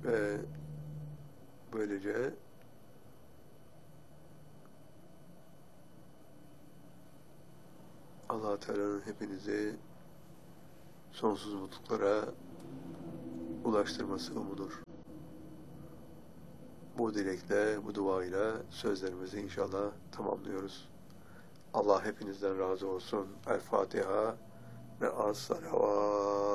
Ve böylece Allah Teala'nın hepinizi sonsuz mutluluklara ulaştırması umulur. Bu dilekle, bu duayla sözlerimizi inşallah tamamlıyoruz. Allah hepinizden razı olsun. El Fatiha ve as-salavat.